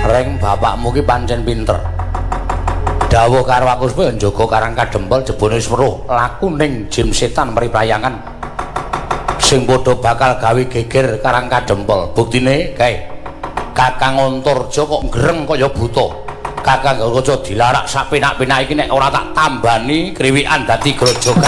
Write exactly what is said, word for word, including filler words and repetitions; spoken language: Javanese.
Breng bapakmu ki pancen pinter. Dawuh karo aku supaya njaga Karang Kadempel jebone wis weruh laku ning jim setan mripayangan. Sing padha bakal gawe geger Karang Kadempel. Buktine kae Kakang Antarja kok greng kaya buta. Kakang Antarja dilarak sak penak-penak iki nek ora tak tambani kriwikan dadi grojogan.